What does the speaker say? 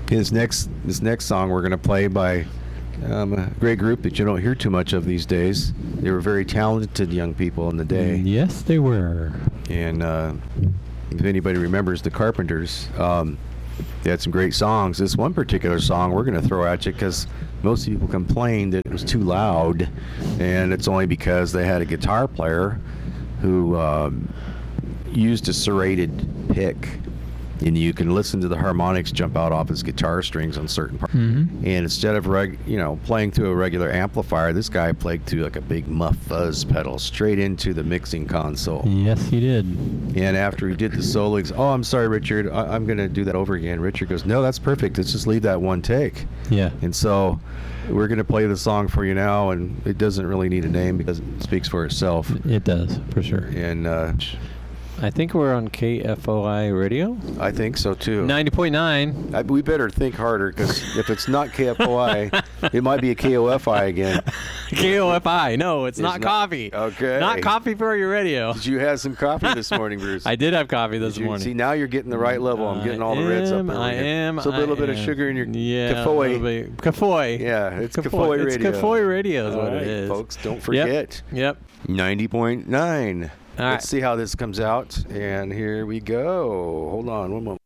This next song we're going to play by a great group that you don't hear too much of these days. They were very talented young people in the day. Yes, they were. And if anybody remembers the Carpenters, they had some great songs. This one particular song we're going to throw at you because most people complained that it was too loud, and it's only because they had a guitar player who used a serrated pick, and you can listen to the harmonics jump out off his guitar strings on certain parts. Mm-hmm. And instead of playing through a regular amplifier, this guy played through like a big muff fuzz pedal straight into the mixing console. Yes, he did. And after he did the solo, he goes, "Oh, I'm sorry, Richard. I'm going to do that over again." Richard goes, "No, that's perfect. Let's just leave that one take." Yeah. And so we're going to play the song for you now, and it doesn't really need a name because it speaks for itself. It does, for sure. And I think we're on KFOI radio. I think so, too. 90.9. We better think harder, because if it's not KFOI, it might be a KOFI again. KOFI. No, it's not coffee. Okay. Not coffee for your radio. Did you have some coffee this morning, Bruce? I did have coffee this morning. See, now you're getting the right level. I'm getting all the reds up there. I am. So a little bit of sugar in your Kafoi. Kafoi. Yeah, it's Kafoi radio. It's Kafoi radio is what right, it is. Folks, don't forget. Yep. 90.9. All Let's see how this comes out. And here we go. Hold on one moment.